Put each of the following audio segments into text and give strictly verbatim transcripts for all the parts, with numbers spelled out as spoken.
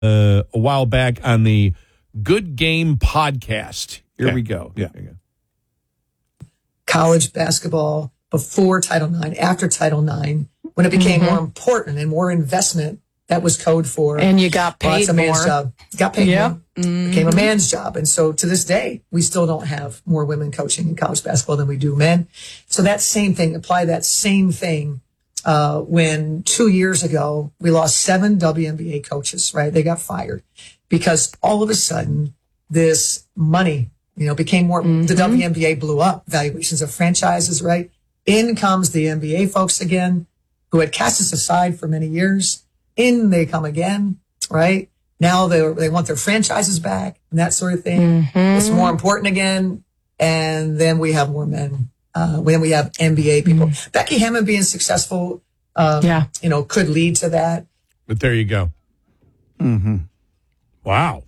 uh, a while back on the Good Game podcast. Here okay. we go. Yeah. Here we go. College basketball before Title nine, after Title nine, when it became mm-hmm. more important and more investment, that was code for. And you got paid well, that's a man's more. job. Got paid yep. more. Mm-hmm. Became a man's job. And so to this day, we still don't have more women coaching in college basketball than we do men. So that same thing, apply that same thing uh, when two years ago, we lost seven W N B A coaches, right? They got fired because all of a sudden this money, you know, became more, mm-hmm. the W N B A blew up, valuations of franchises, right? In comes the N B A folks again, who had cast us aside for many years. In they come again, right? Now they they want their franchises back and that sort of thing. Mm-hmm. It's more important again. And then we have more men. Uh, then we have N B A people. Mm-hmm. Becky Hammon being successful, um, yeah. you know, could lead to that. But there you go. Mm-hmm. Wow.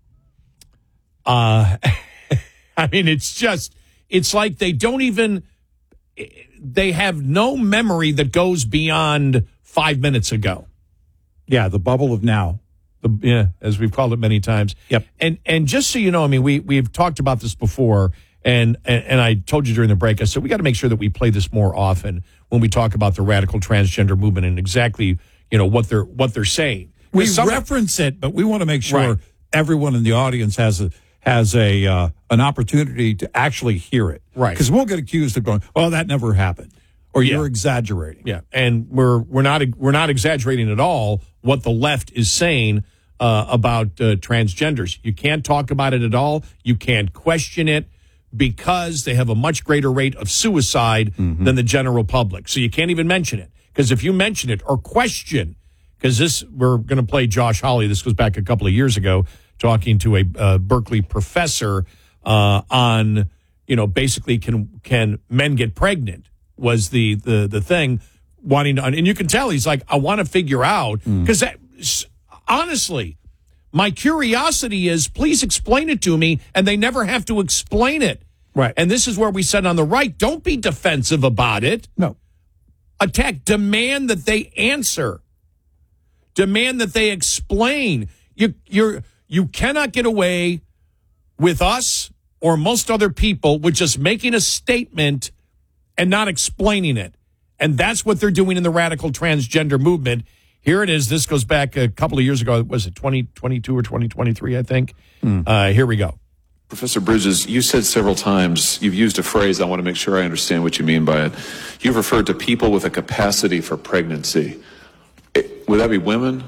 Uh, I mean, it's just, it's like they don't even, they have no memory that goes beyond five minutes ago. Yeah, the bubble of now. The, yeah, as we've called it many times. Yep. And and just so you know, I mean, we we've talked about this before, and and, and I told you during the break, I said we got to make sure that we play this more often when we talk about the radical transgender movement and exactly, you know, what they're what they're saying. We some, reference it, but we want to make sure right. everyone in the audience has a has a uh, an opportunity to actually hear it. Right. Because we'll get accused of going, "Oh, that never happened," or yeah. "You're exaggerating." Yeah, and we're we're not we're not exaggerating at all what the left is saying uh, about uh, transgenders. You can't talk about it at all. You can't question it because they have a much greater rate of suicide mm-hmm. than the general public. So you can't even mention it, because if you mention it or question, because this we're going to play Josh Hawley. This goes back a couple of years ago, talking to a uh, Berkeley professor uh, on, you know, basically can can men get pregnant was the the the thing. Wanting to, and you can tell he's like, I want to figure out, because mm. honestly, my curiosity is, please explain it to me, and they never have to explain it. Right. And this is where we said on the right, don't be defensive about it. No. Attack, demand that they answer. Demand that they explain. You you're you cannot get away with us or most other people with just making a statement and not explaining it. And that's what they're doing in the radical transgender movement. Here it is. This goes back a couple of years ago. Was it twenty twenty-two or twenty twenty-three, I think? Mm. Uh, here we go. Professor Bridges, you said several times, you've used a phrase, I want to make sure I understand what you mean by it. You've referred to people with a capacity for pregnancy. It, would that be women?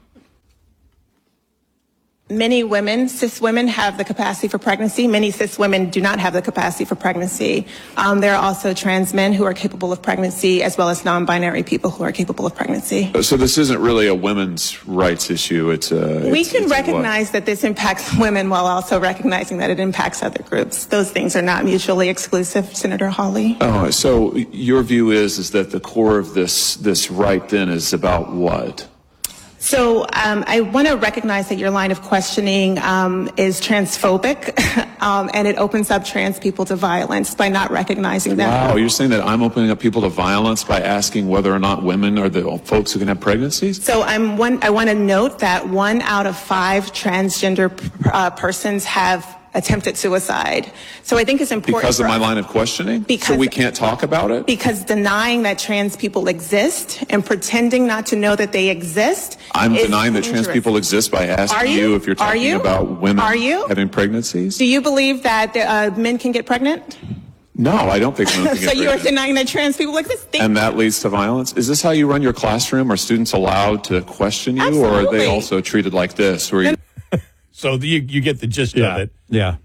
Many women, cis women, have the capacity for pregnancy. Many cis women do not have the capacity for pregnancy. Um, there are also trans men who are capable of pregnancy, as well as non-binary people who are capable of pregnancy. So this isn't really a women's rights issue. It's a. We it's, can it's recognize that this impacts women while also recognizing that it impacts other groups. Those things are not mutually exclusive, Senator Hawley. Oh, so your view is is that the core of this this right then is about what? So um, I want to recognize that your line of questioning um, is transphobic, um, and it opens up trans people to violence by not recognizing that. Wow, you're saying that I'm opening up people to violence by asking whether or not women are the folks who can have pregnancies? So I'm one, I want to note that one out of five transgender uh, persons have attempted suicide. So I think it's important. Because of my line of questioning? Because, so we can't talk about it? Because denying that trans people exist and pretending not to know that they exist. I'm is denying dangerous. that trans people exist by asking Are you? you if you're talking you? about women Are you? having pregnancies? Do you believe that uh, men can get pregnant? No, I don't think women can so get you pregnant. are denying that trans people exist? Thank and that leads to violence? Is this how you run your classroom? Are students allowed to question you? Absolutely. Or are they also treated like this? Where you so the, you, you get the gist yeah. of it. Yeah.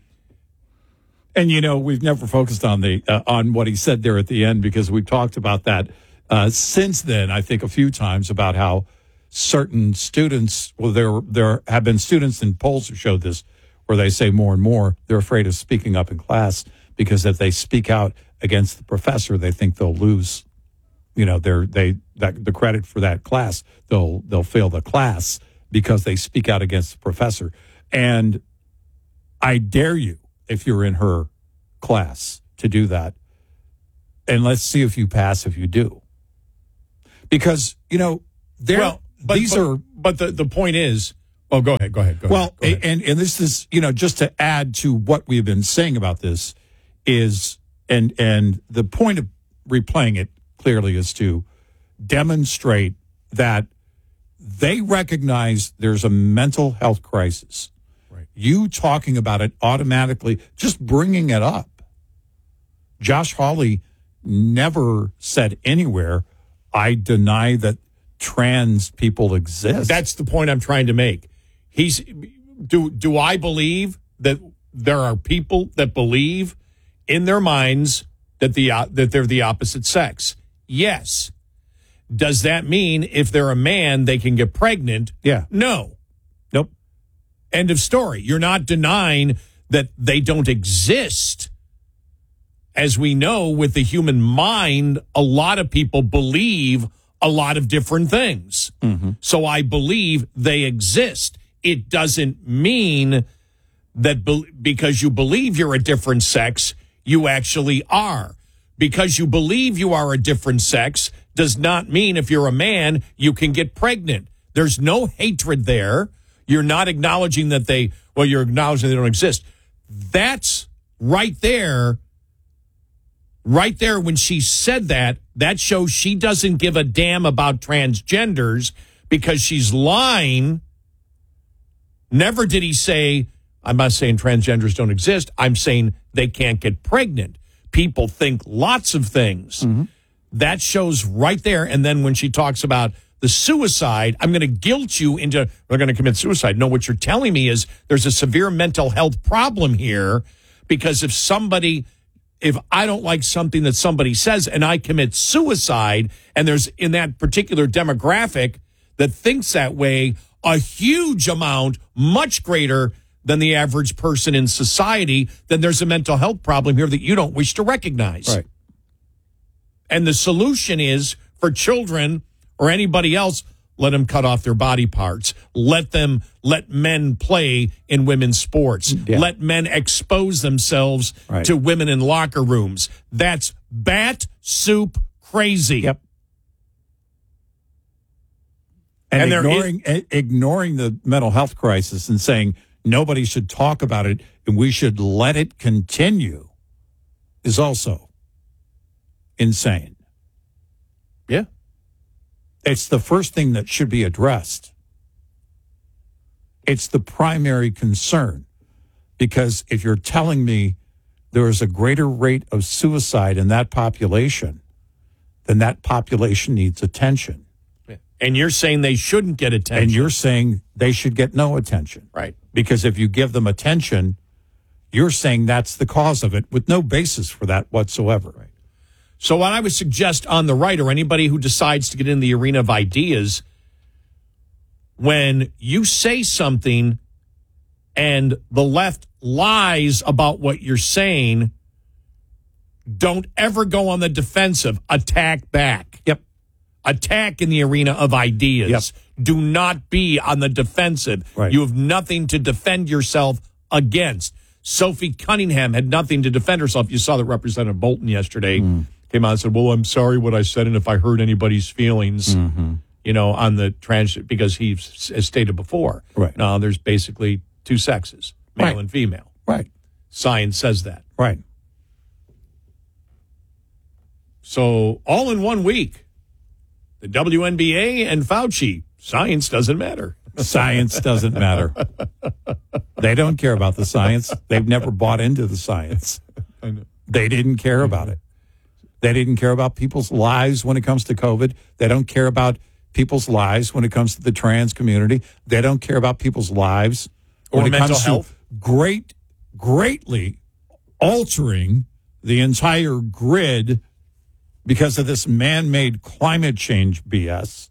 And, you know, we've never focused on the uh, on what he said there at the end, because we've talked about that uh, since then, I think, a few times, about how certain students, well, there there have been students in polls who showed this, where they say more and more they're afraid of speaking up in class because if they speak out against the professor, they think they'll lose, you know, their they that the credit for that class. They'll they'll fail the class because they speak out against the professor. And I dare you, if you're in her class, to do that. And let's see if you pass if you do. Because, you know, there well, but, these but, are but the, the point is, Oh, go ahead. Go ahead. Go Well, ahead, go ahead. and and this is, you know, just to add to what we've been saying about this is, and and the point of replaying it clearly is to demonstrate that they recognize there's a mental health crisis. Right. You talking about it automatically, just bringing it up. Josh Hawley never said anywhere, I deny that trans people exist. That's the point I'm trying to make. He's do do I believe that there are people that believe in their minds that the uh, that they're the opposite sex? Yes. Does that mean if they're a man they can get pregnant? Yeah. No. Nope. End of story. You're not denying that they don't exist. As we know, with the human mind, a lot of people believe a lot of different things. Mm-hmm. So I believe they exist. It doesn't mean that be- because you believe you're a different sex, you actually are. Because you believe you are a different sex does not mean if you're a man, you can get pregnant. There's no hatred there. You're not acknowledging that they, well, you're acknowledging they don't exist. That's right there. Right there, when she said that, that shows she doesn't give a damn about transgenders because she's lying. Never did he say, I'm not saying transgenders don't exist. I'm saying they can't get pregnant. People think lots of things. Mm-hmm. That shows right there. And then when she talks about the suicide, I'm going to guilt you into, they're going to commit suicide. No, what you're telling me is there's a severe mental health problem here because if somebody... If I don't like something that somebody says and I commit suicide, and there's in that particular demographic that thinks that way, a huge amount, much greater than the average person in society, then there's a mental health problem here that you don't wish to recognize. Right. And the solution is for children or anybody else, let them cut off their body parts. Let them, let men play in women's sports. Yeah. Let men expose themselves Right. to women in locker rooms. That's bat soup crazy. Yep. And, And there ignoring i- ignoring the mental health crisis and saying nobody should talk about it and we should let it continue is also insane. Yeah. It's the first thing that should be addressed. It's the primary concern. Because if you're telling me there is a greater rate of suicide in that population, then that population needs attention. And you're saying they shouldn't get attention. And you're saying they should get no attention. right. Because if you give them attention, you're saying that's the cause of it with no basis for that whatsoever. Right. So what I would suggest on the right, or anybody who decides to get in the arena of ideas, when you say something and the left lies about what you're saying, don't ever go on the defensive. Attack back. Yep. Attack in the arena of ideas. Yep. Do not be on the defensive. Right. You have nothing to defend yourself against. Sophie Cunningham had nothing to defend herself. You saw that Representative Bolton yesterday Mm. came out and said, well, I'm sorry what I said, and if I hurt anybody's feelings, Mm-hmm. you know, on the trans, because he has stated before, Right. now there's basically two sexes, male Right. and female. Right. Science says that. Right. So all in one week, the W N B A and Fauci, science doesn't matter. Science doesn't matter. They don't care about the science. They've never bought into the science. I know. They didn't care about it. They didn't care about people's lives when it comes to COVID. They don't care about people's lives when it comes to the trans community. They don't care about people's lives Or when it mental comes health. to great, greatly altering the entire grid because of this man-made climate change B S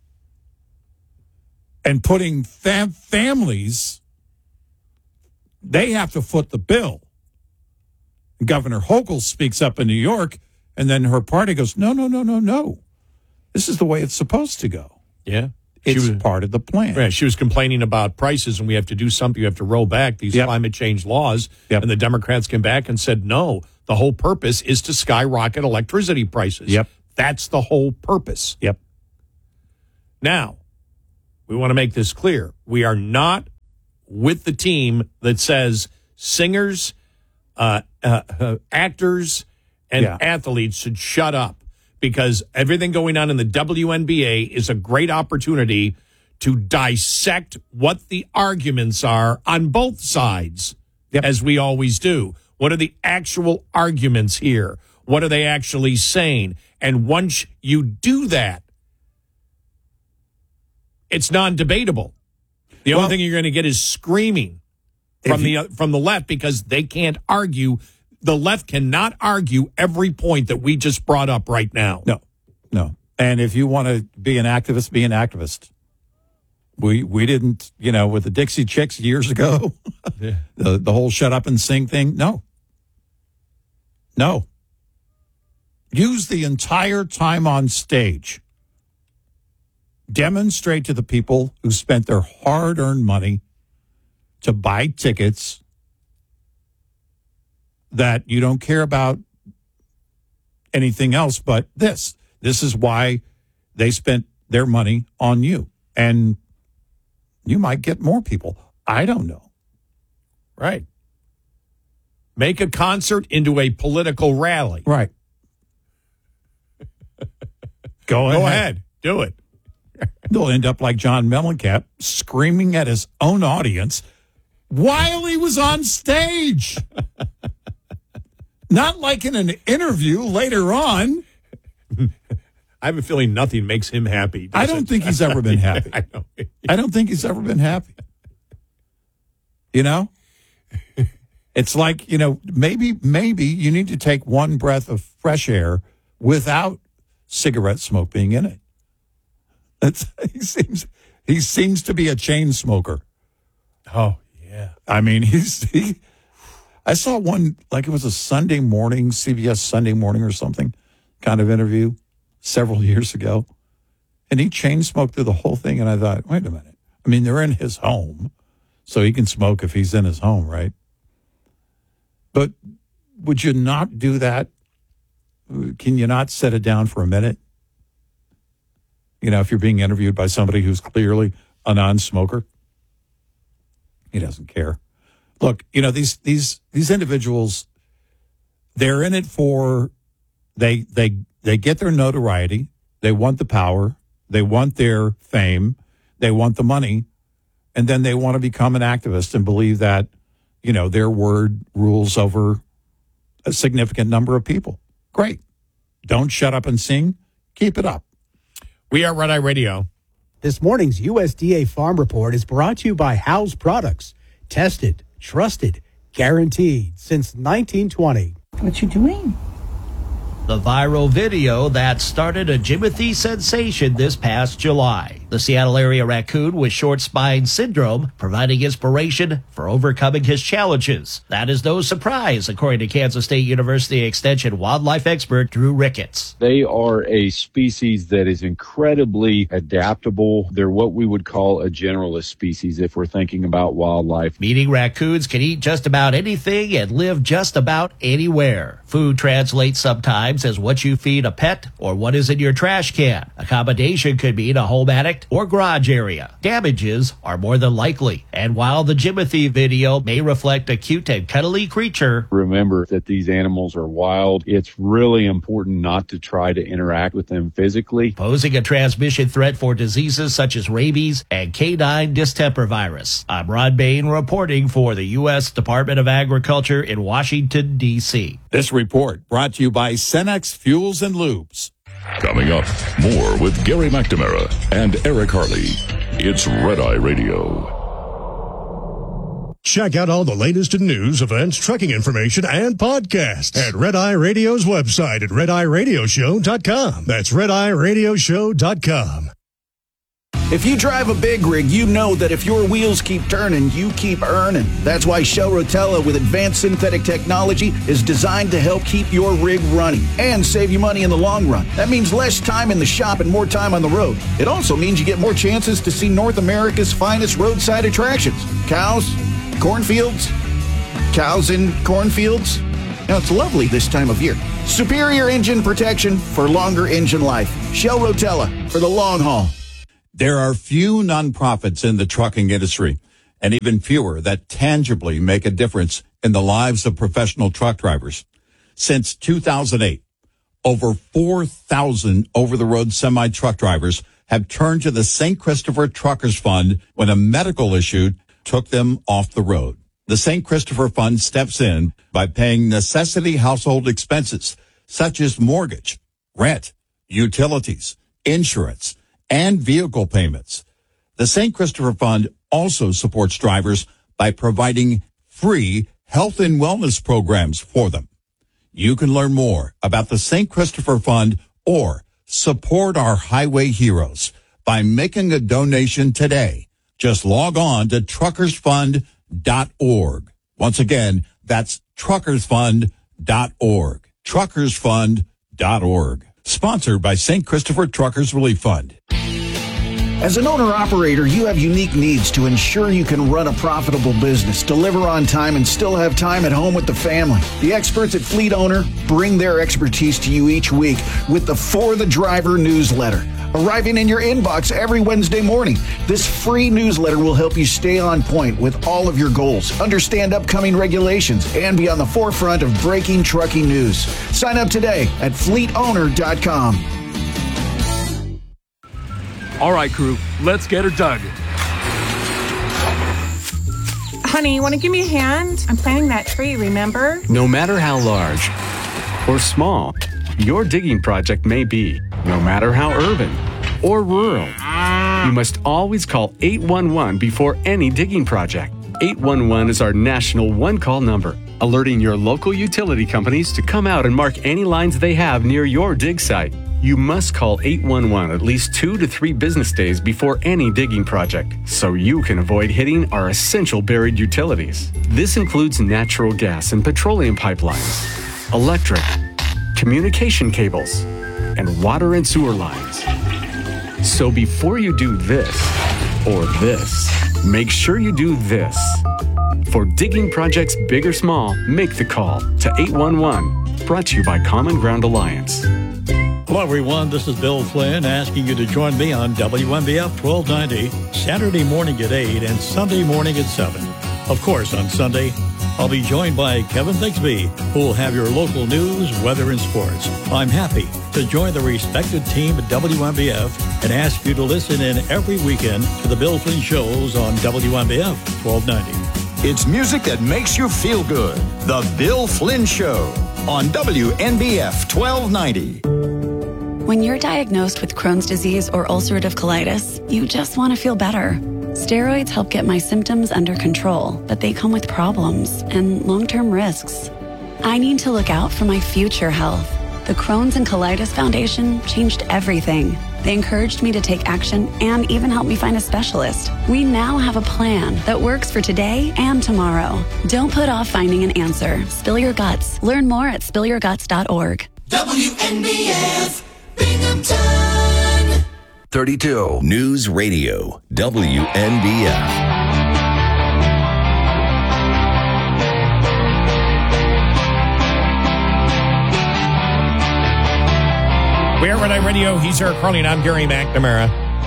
and putting fam- families, they have to foot the bill. Governor Hochul speaks up in New York, and then her party goes, no, no, no, no, no. This is the way it's supposed to go. Yeah. It's she was, part of the plan. yeah, she was complaining about prices, and we have to do something. You have to roll back these Yep. climate change laws. Yep. And the Democrats came back and said, no, the whole purpose is to skyrocket electricity prices. Yep. That's the whole purpose. Yep. Now, We want to make this clear. We are not with the team that says singers, uh, uh, uh, actors, and Yeah. athletes should shut up, because everything going on in the W N B A is a great opportunity to dissect what the arguments are on both sides, Yep. as we always do. What are the actual arguments here? What are they actually saying? And once you do that, it's non-debatable. The Well, only thing you're going to get is screaming from you- the uh, from the left, because they can't argue. The left cannot argue every point that we just brought up right now. No, no. And if you want to be an activist, be an activist. We we didn't, you know, with the Dixie Chicks years ago, Yeah. the the whole shut up and sing thing. No, no. Use the entire time on stage. Demonstrate to the people who spent their hard-earned money to buy tickets that you don't care about anything else but this. This is why they spent their money on you. And you might get more people. I don't know. Right. Make a concert into a political rally. Right. Go ahead. Go ahead. Do it. They'll end up like John Mellencamp screaming at his own audience while he was on stage. Not like in an interview later on. I have a feeling nothing makes him happy. does I don't it? think he's ever been happy. I know. I don't think he's ever been happy. You know? It's like, you know, maybe maybe you need to take one breath of fresh air without cigarette smoke being in it. That's, he seems he seems to be a chain smoker. Oh, yeah. I mean, he's he I saw one, like it was a Sunday morning, C B S Sunday Morning or something kind of interview several years ago. And he chain smoked through the whole thing. And I thought, wait a minute. I mean, they're in his home, so he can smoke if he's in his home, right? But would you not do that? Can you not set it down for a minute? You know, if you're being interviewed by somebody who's clearly a non-smoker, he doesn't care. Look, you know, these these these individuals, they're in it for they they they get their notoriety, they want the power, they want their fame, they want the money, and then they want to become an activist and believe that, you know, their word rules over a significant number of people. Great. Don't shut up and sing. Keep it up. We are Red Eye Radio. This morning's U S D A Farm Report is brought to you by House Products. Tested, trusted, guaranteed since nineteen twenty. What you doing? The viral video that started a Jimothy sensation this past July. The Seattle area raccoon with short spine syndrome providing inspiration for overcoming his challenges. That is no surprise, according to Kansas State University Extension wildlife expert Drew Ricketts. They are a species that is incredibly adaptable. They're what we would call a generalist species if we're thinking about wildlife. Meaning raccoons can eat just about anything and live just about anywhere. Food translates sometimes as what you feed a pet or what is in your trash can. Accommodation could mean a home attic or garage area. Damages are more than likely. And while the Jimothy video may reflect a cute and cuddly creature, Remember that these animals are wild. It's really important not to try to interact with them physically. posing a transmission threat for diseases such as rabies and canine distemper virus. I'm Rod Bain reporting for the U S Department of Agriculture in Washington, D C This report brought to you by Cenex Fuels and Lubes. Coming up, more with Gary McNamara and Eric Harley. It's Red Eye Radio. Check out all the latest in news, events, trucking information, and podcasts at Red Eye Radio's website at red eye radio show dot com. That's red eye radio show dot com. If you drive a big rig, you know that if your wheels keep turning, you keep earning. That's why Shell Rotella with advanced synthetic technology is designed to help keep your rig running and save you money in the long run. That means less time in the shop and more time on the road. It also means you get more chances to see North America's finest roadside attractions. Cows, cornfields, cows in cornfields. Now, it's lovely this time of year. Superior engine protection for longer engine life. Shell Rotella for the long haul. There are few nonprofits in the trucking industry, and even fewer that tangibly make a difference in the lives of professional truck drivers. Since two thousand eight, over four thousand over-the-road semi-truck drivers have turned to the Saint Christopher Truckers Fund when a medical issue took them off the road. The Saint Christopher Fund steps in by paying necessity household expenses such as mortgage, rent, utilities, insurance, and vehicle payments. The Saint Christopher Fund also supports drivers by providing free health and wellness programs for them. You can learn more about the Saint Christopher Fund or support our highway heroes by making a donation today. Just log on to truckers fund dot org. Once again, that's truckers fund dot org. truckers fund dot org. Sponsored by Saint Christopher Truckers Relief Fund. As an owner-operator, you have unique needs to ensure you can run a profitable business, deliver on time, and still have time at home with the family. The experts at Fleet Owner bring their expertise to you each week with the For the Driver newsletter, arriving in your inbox every Wednesday morning. This free newsletter will help you stay on point with all of your goals, understand upcoming regulations, and be on the forefront of breaking trucking news. Sign up today at fleet owner dot com. All right, crew, let's get her dug. Honey, you want to give me a hand? I'm planting that tree, remember? No matter how large or small your digging project may be, no matter how urban or rural, you must always call eight one one before any digging project. eight one one is our national one-call number, alerting your local utility companies to come out and mark any lines they have near your dig site. You must call eight one one at least two to three business days before any digging project, so you can avoid hitting our essential buried utilities. This includes natural gas and petroleum pipelines, electric, communication cables, and water and sewer lines. So before you do this or this, make sure you do this. For digging projects big or small, make the call to eight one one. Brought to you by Common Ground Alliance. Hello, everyone. This is Bill Flynn asking you to join me on W M B F twelve ninety, Saturday morning at eight and Sunday morning at seven. Of course, on Sunday, I'll be joined by Kevin Bixby, who will have your local news, weather, and sports. I'm happy to join the respected team at W M B F and ask you to listen in every weekend to the Bill Flynn shows on W M B F twelve ninety. It's music that makes you feel good. The Bill Flynn Show on W N B F twelve ninety. When you're diagnosed with Crohn's disease or ulcerative colitis, you just want to feel better. Steroids help get my symptoms under control, but they come with problems and long-term risks. I need to look out for my future health. The Crohn's and Colitis Foundation changed everything. They encouraged me to take action and even helped me find a specialist. We now have a plan that works for today and tomorrow. Don't put off finding an answer. Spill your guts. Learn more at spill your guts dot org. W N B F Binghamton. thirty-two News Radio, W N B F. We're at Red Eye Radio. He's Eric Harley, and I'm Gary McNamara.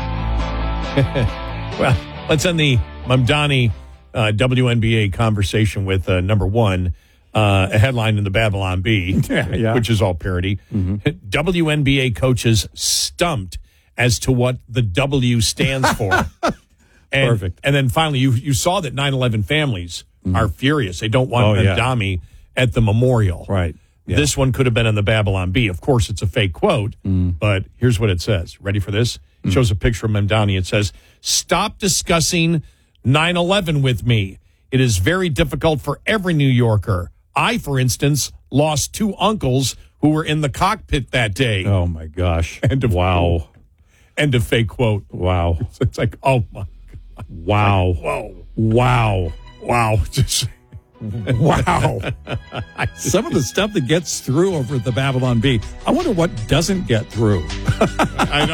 Well, let's end the Mamdani uh, W N B A conversation with uh, number one, uh, a headline in the Babylon Bee, yeah, yeah. which is all parody. Mm-hmm. W N B A coaches stumped as to what the W stands for. and, Perfect. And then finally, you you saw that nine eleven families mm-hmm. are furious. They don't want oh, Mamdani yeah. at the memorial. Right. Yeah. This one could have been in the Babylon Bee. Of course, it's a fake quote, mm. but here's what it says. Ready for this? It mm. shows a picture of Mamdani. It says, "Stop discussing nine eleven with me. It is very difficult for every New Yorker. I, for instance, lost two uncles who were in the cockpit that day." Oh, my gosh. End of wow. Quote. End of fake quote. Wow. It's, it's like, oh, my God. Wow. Like, whoa. Wow. Wow. Just... Wow. Some of the stuff that gets through over at the Babylon Bee. I wonder what doesn't get through. I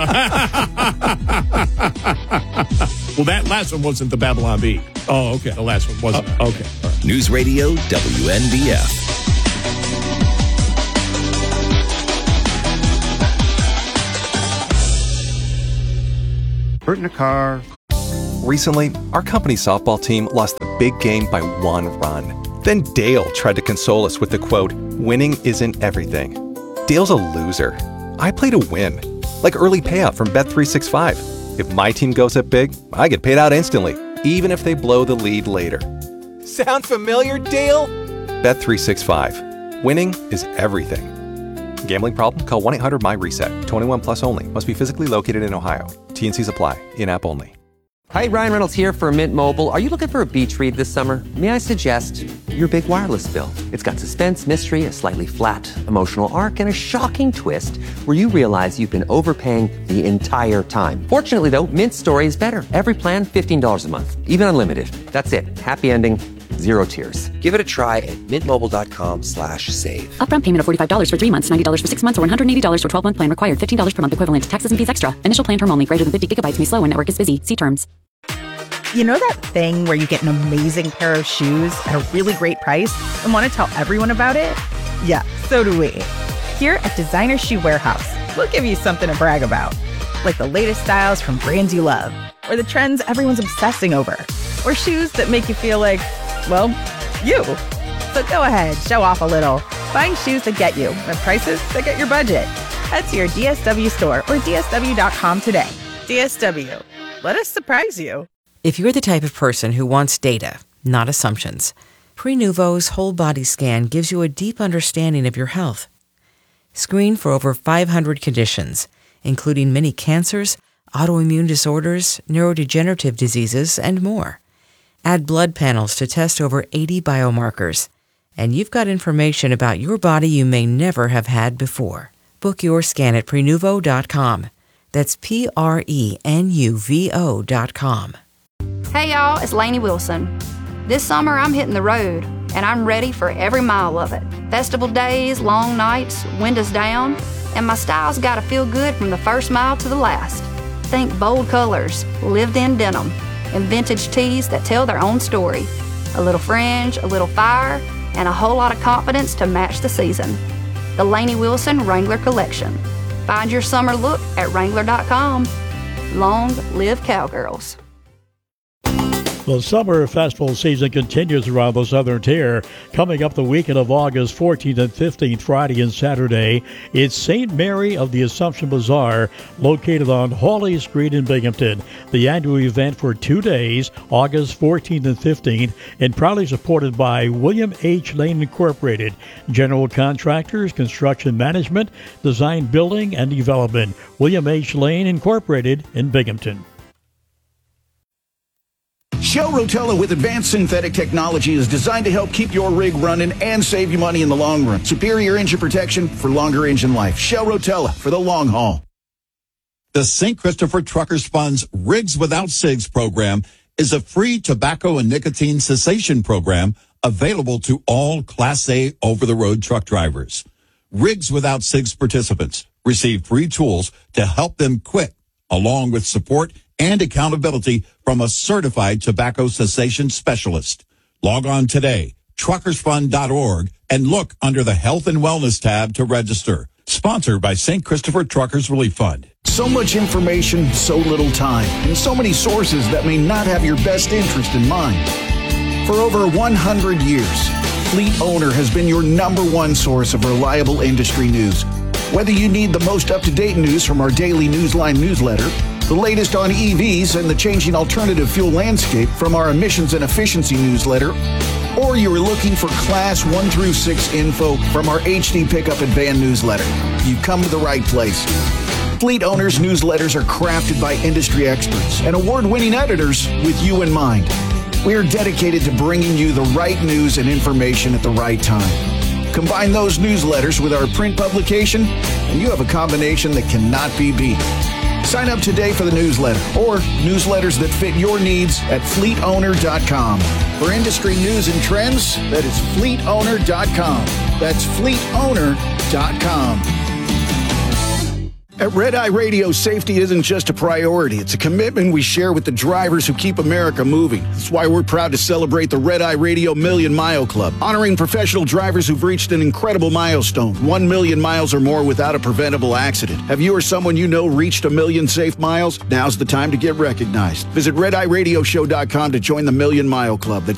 know. Well, that last one wasn't the Babylon Bee. Oh, okay. The last one wasn't. Uh, okay. Right. News Radio, W N B F. Hurt in a car. Recently, our company's softball team lost the big game by one run. Then Dale tried to console us with the quote, "Winning isn't everything." Dale's a loser. I play to win. Like early payout from Bet three sixty-five. If my team goes up big, I get paid out instantly, even if they blow the lead later. Sound familiar, Dale? Bet three sixty-five. Winning is everything. Gambling problem? Call one eight hundred M Y reset. twenty-one plus only. Must be physically located in Ohio. T N Cs apply. In-app only. Hi, Ryan Reynolds here for Mint Mobile. Are you looking for a beach read this summer? May I suggest your big wireless bill? It's got suspense, mystery, a slightly flat emotional arc, and a shocking twist where you realize you've been overpaying the entire time. Fortunately, though, Mint's story is better. Every plan, fifteen dollars a month. Even unlimited. That's it. Happy ending. Zero tears. Give it a try at mintmobile.com slash save. Upfront payment of forty-five dollars for three months, ninety dollars for six months, or one hundred eighty dollars for twelve-month plan required. fifteen dollars per month equivalent. Taxes and fees extra. Initial plan term only. Greater than fifty gigabytes may slow when network is busy. See terms. You know that thing where you get an amazing pair of shoes at a really great price and want to tell everyone about it? Yeah, so do we. Here at Designer Shoe Warehouse, we'll give you something to brag about. Like the latest styles from brands you love, or the trends everyone's obsessing over, or shoes that make you feel like, well, you. So go ahead, show off a little. Find shoes that get you at prices that get your budget. Head to your D S W store or D S W dot com today. D S W. Let us surprise you. If you're the type of person who wants data, not assumptions, Prenuvo's whole body scan gives you a deep understanding of your health. Screen for over five hundred conditions, including many cancers, autoimmune disorders, neurodegenerative diseases, and more. Add blood panels to test over eighty biomarkers, and you've got information about your body you may never have had before. Book your scan at Prenuvo dot com. That's P R E N U V O dot com. Hey y'all, it's Lainey Wilson. This summer I'm hitting the road, and I'm ready for every mile of it. Festival days, long nights, windows down, and my style's gotta feel good from the first mile to the last. Think bold colors, lived-in denim, and vintage tees that tell their own story. A little fringe, a little fire, and a whole lot of confidence to match the season. The Lainey Wilson Wrangler Collection. Find your summer look at Wrangler dot com. Long live Cowgirls. The summer festival season continues around the southern tier. Coming up the weekend of August fourteenth and fifteenth, Friday and Saturday, it's Saint Mary of the Assumption Bazaar, located on Hawley Street in Binghamton. The annual event for two days, August fourteenth and fifteenth, and proudly supported by William H. Lane Incorporated, general contractors, construction management, design, building, and development. William H. Lane Incorporated in Binghamton. Shell Rotella with advanced synthetic technology is designed to help keep your rig running and save you money in the long run. Superior engine protection for longer engine life. Shell Rotella for the long haul. The Saint Christopher Truckers Fund's Rigs Without Cigs program is a free tobacco and nicotine cessation program available to all Class A over-the-road truck drivers. Rigs Without Cigs participants receive free tools to help them quit, along with support and accountability from a certified tobacco cessation specialist. Log on today, truckers fund dot org, and look under the Health and Wellness tab to register. Sponsored by Saint Christopher Truckers Relief Fund. So much information, so little time, and so many sources that may not have your best interest in mind. For over one hundred years, Fleet Owner has been your number one source of reliable industry news. Whether you need the most up-to-date news from our daily Newsline newsletter, the latest on E Vs and the changing alternative fuel landscape from our emissions and efficiency newsletter, or you are looking for class one through six info from our H D pickup and van newsletter, you've come to the right place. Fleet Owners newsletters are crafted by industry experts and award-winning editors with you in mind. We are dedicated to bringing you the right news and information at the right time. Combine those newsletters with our print publication, and you have a combination that cannot be beat. Sign up today for the newsletter or newsletters that fit your needs at fleet owner dot com. For industry news and trends, that is fleet owner dot com. That's fleet owner dot com. At Red Eye Radio, safety isn't just a priority. It's a commitment we share with the drivers who keep America moving. That's why we're proud to celebrate the Red Eye Radio Million Mile Club, honoring professional drivers who've reached an incredible milestone, one million miles or more without a preventable accident. Have you or someone you know reached a million safe miles? Now's the time to get recognized. Visit red eye radio show dot com to join the Million Mile Club. That's